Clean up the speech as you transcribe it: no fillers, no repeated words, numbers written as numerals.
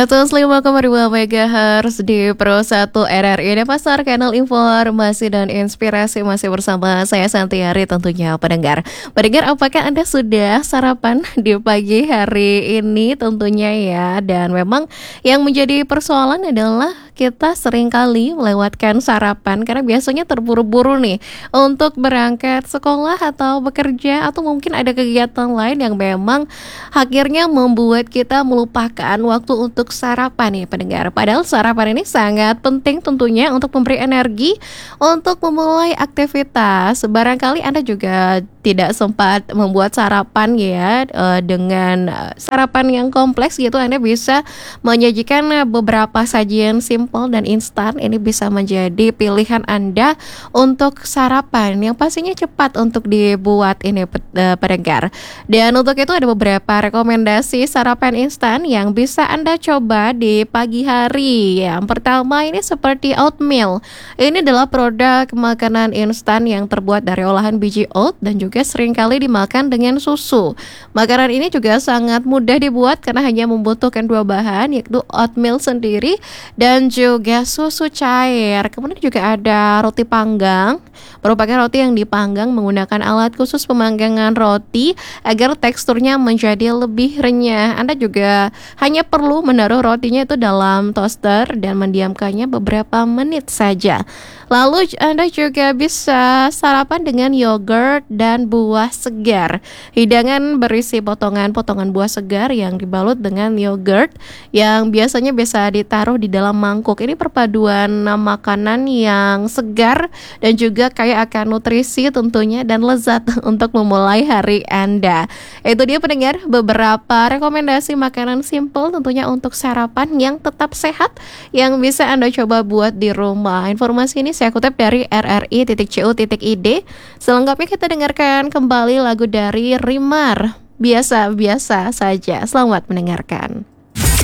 105,2 MHz di Pro 1 RRI Pasar, kanal informasi dan inspirasi. Masih bersama saya Santiari tentunya pendengar. Pendengar, apakah Anda sudah sarapan di pagi hari ini tentunya ya? Dan memang yang menjadi persoalan adalah kita seringkali melewatkan sarapan karena biasanya terburu-buru nih untuk berangkat sekolah atau bekerja, atau mungkin ada kegiatan lain yang memang akhirnya membuat kita melupakan waktu untuk sarapan nih pendengar. Padahal sarapan ini sangat penting tentunya untuk memberi energi untuk memulai aktivitas. Barangkali Anda juga tidak sempat membuat sarapan ya, dengan sarapan yang kompleks gitu. Anda bisa menyajikan beberapa sajian simple dan instan. Ini bisa menjadi pilihan Anda untuk sarapan yang pastinya cepat untuk dibuat ini pendengar. Dan untuk itu ada beberapa rekomendasi sarapan instan yang bisa Anda coba di pagi hari. Yang pertama ini seperti oatmeal. Ini adalah produk makanan instan yang terbuat dari olahan biji oat dan juga seringkali dimakan dengan susu. Makanan ini juga sangat mudah dibuat karena hanya membutuhkan dua bahan, yaitu oatmeal sendiri dan juga susu cair. Kemudian juga ada roti panggang, merupakan roti yang dipanggang menggunakan alat khusus pemanggangan roti agar teksturnya menjadi lebih renyah. Anda juga hanya perlu menaruh rotinya itu dalam toaster dan mendiamkannya beberapa menit saja. Lalu Anda juga bisa sarapan dengan yogurt dan buah segar. Hidangan berisi potongan-potongan buah segar yang dibalut dengan yogurt yang biasanya bisa ditaruh di dalam mangkuk. Ini perpaduan makanan yang segar dan juga kaya akan nutrisi tentunya dan lezat untuk memulai hari Anda. Itu dia pendengar beberapa rekomendasi makanan simple tentunya untuk sarapan yang tetap sehat yang bisa Anda coba buat di rumah. Informasi ini saya kutip dari rri.co.id. Selengkapnya kita dengarkan kembali lagu dari Rimar, Biasa-biasa saja. Selamat mendengarkan.